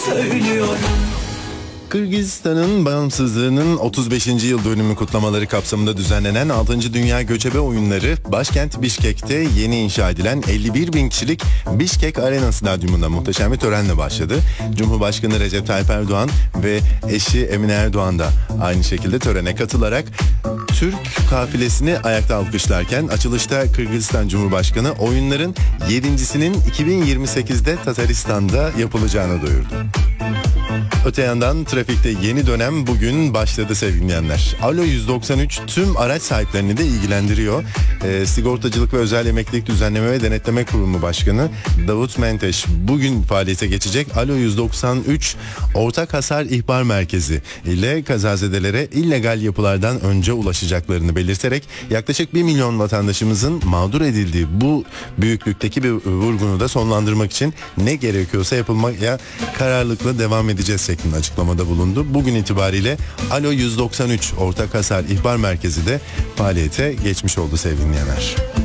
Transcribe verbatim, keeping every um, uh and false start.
söylüyorum. Kırgızistan'ın bağımsızlığının otuz beşinci yıl dönümü kutlamaları kapsamında düzenlenen altıncı Dünya Göçebe Oyunları başkent Bişkek'te yeni inşa edilen elli bir bin kişilik Bişkek Arena Stadyumunda muhteşem bir törenle başladı. Cumhurbaşkanı Recep Tayyip Erdoğan ve eşi Emine Erdoğan da aynı şekilde törene katılarak Türk kafilesini ayakta alkışlarken açılışta Kırgızistan Cumhurbaşkanı oyunların yedincisinin iki bin yirmi sekizde Tataristan'da yapılacağını duyurdu. Öte yandan trafikte yeni dönem bugün başladı sevgili dinleyenler. Alo yüz doksan üç tüm araç sahiplerini de ilgilendiriyor. E, Sigortacılık ve Özel Emeklilik Düzenleme ve Denetleme Kurumu Başkanı Davut Menteş bugün faaliyete geçecek. Alo yüz doksan üç Ortak Hasar İhbar Merkezi ile kazazedelere illegal yapılardan önce ulaşacaklarını belirterek yaklaşık bir milyon vatandaşımızın mağdur edildiği bu büyüklükteki bir vurgunu da sonlandırmak için ne gerekiyorsa yapılmaya kararlılıkla devam edeceğiz şeklinde açıklamada bulundu. Bugün itibariyle Alo yüz doksan üç Ortak Hasar İhbar Merkezi de faaliyete geçmiş oldu sevgili dinleyenler.